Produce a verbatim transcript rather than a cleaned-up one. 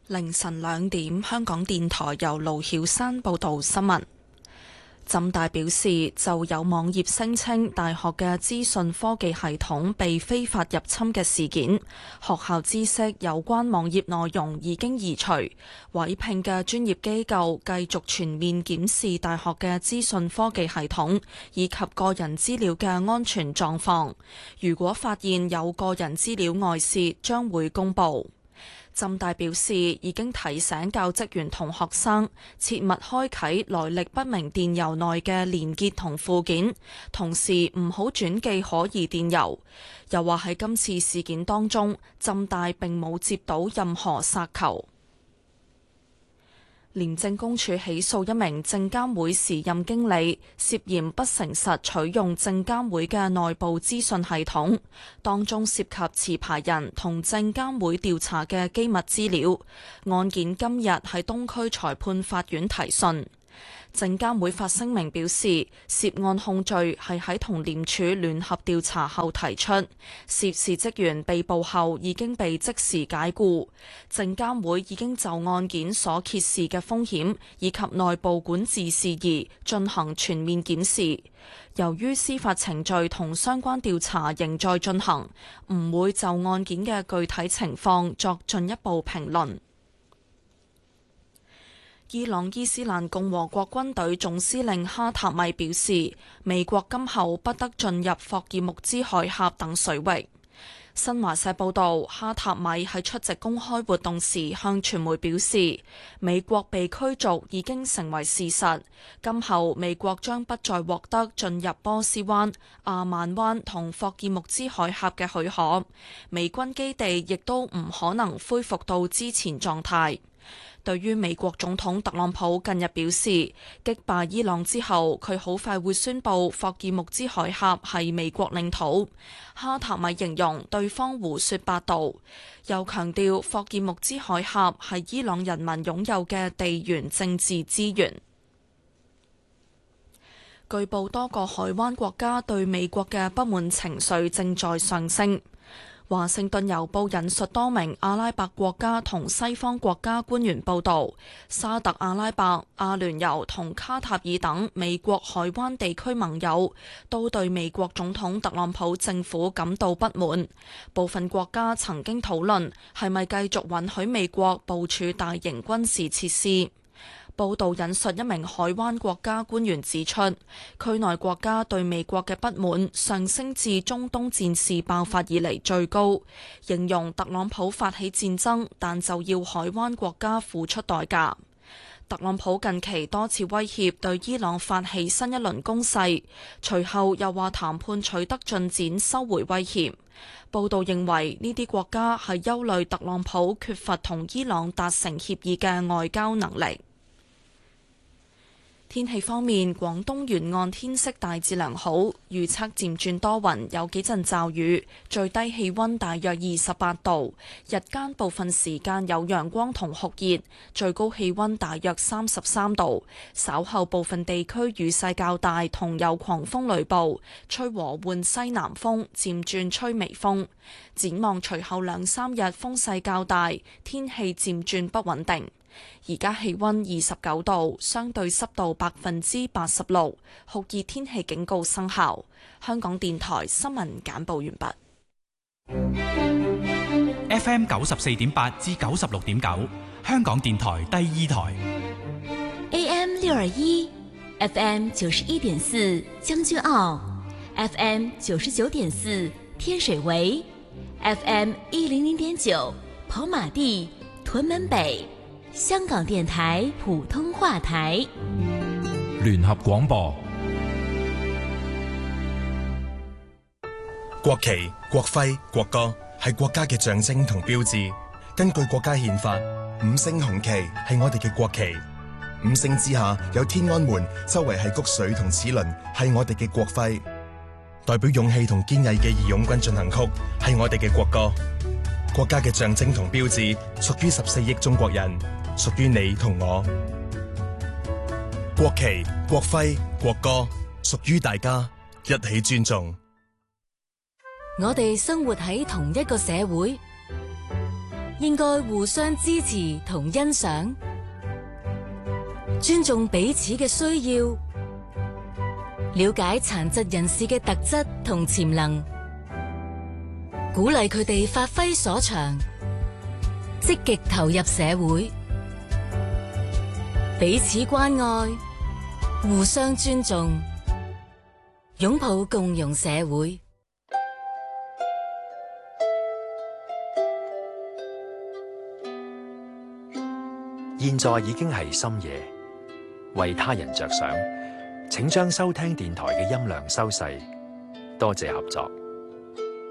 凌晨兩點，香港電台由盧曉山報道新聞。浸大表示，就有網頁聲稱大學嘅資訊科技系統被非法入侵嘅事件，學校知悉有關網頁內容已經移除，委聘嘅專業機構繼續全面檢視大學嘅資訊科技系統以及個人資料嘅安全狀況。如果發現有個人資料外泄，將會公佈。浸大表示，已經提醒教職員同學生切勿開啟來歷不明電郵內嘅連結同附件，同時唔好轉寄可疑電郵。又話喺今次事件當中，浸大並冇接到任何殺球。廉政公署起訴一名證監會時任經理，涉嫌不誠實取用證監會嘅內部資訊系統，當中涉及持牌人同證監會調查嘅機密資料。案件今日喺東區裁判法院提訊。證監會發聲明表示，涉案控罪係喺同廉署聯合調查後提出，涉事職員被捕後已經被即時解僱。證監會已經就案件所揭示嘅風險以及內部管治事宜進行全面檢視。由於司法程序同相關調查仍在進行，唔會就案件嘅具體情況作進一步評論。伊朗伊斯蘭共和國軍隊總司令哈塔米表示，美國今後不得進入霍爾木茲海峽等水域。新華社報道，哈塔米喺出席公開活動時向傳媒表示，美國被驅逐已經成為事實，今後美國將不再獲得進入波斯灣、阿曼灣同霍爾木茲海峽嘅許可，美軍基地亦都唔可能恢復到之前狀態。對於美國總統特朗普近日表示擊敗伊朗之後，佢好快會宣布霍爾木茲海峽係美國領土，哈塔米形容對方胡說八道，又強調霍爾木茲海峽係伊朗人民擁有嘅地緣政治資源。據報多個海灣國家對美國嘅不滿情緒正在上升。華盛頓郵報引述多名阿拉伯國家同西方國家官員報道，沙特阿拉伯、阿聯酋同卡塔爾等美國海灣地區盟友都對美國總統特朗普政府感到不滿。部分國家曾經討論係咪繼續允許美國部署大型軍事設施。報道引述一名海灣國家官員指出，區內國家對美國嘅不滿上升至中東戰事爆發以嚟最高，形容特朗普發起戰爭，但就要海灣國家付出代價。特朗普近期多次威脅對伊朗發起新一輪攻勢，隨後又話談判取得進展，收回威脅。報道認為呢啲國家係憂慮特朗普缺乏同伊朗達成協議嘅外交能力。天氣方面，廣東沿岸天色大致良好，預測漸轉多雲，有幾陣驟雨，最低氣溫大約二十八度，日間部分時間有陽光同酷熱，最高氣溫大約三十三度。稍後部分地區雨勢較大，同有狂風雷暴，吹和緩西南風，漸轉吹微風。展望隨後兩三日風勢較大，天氣漸轉不穩定。而家氣溫二十九度，相對濕度百分之八十六，酷熱天氣警告生效。香港電台新聞簡報完畢。F M 九十四點八至九十六點九，香港電台第二台。 A M 六二一，F M 九十一點四將軍澳 ，F M 九十九點四天水圍 ，F M 一零零點九跑馬地屯門北。香港電台普通話台聯合廣播。 國旗、國徽、國歌係國家嘅象徵同標誌。根據國家憲法，五星紅旗係我哋嘅國旗。五星之下有天安門，周圍係谷穗同齒輪，係我哋嘅國徽。代表勇氣同堅毅嘅義勇軍進行曲係我哋嘅國歌。國家嘅象徵同標誌屬於十四億中國人，屬於你同我。國旗、國徽、國歌屬於大家，一起尊重。 我哋生活喺同一個社會， 應該互相支持同欣賞，尊重彼此嘅需要，了解殘疾人士嘅特質同潛能，鼓勵佢哋發揮所長，積極投入社會，彼此關愛，互相尊重，擁抱共融社會。 現在已經係深夜，為他人着想，請將收聽電台嘅音量收細，多謝合作。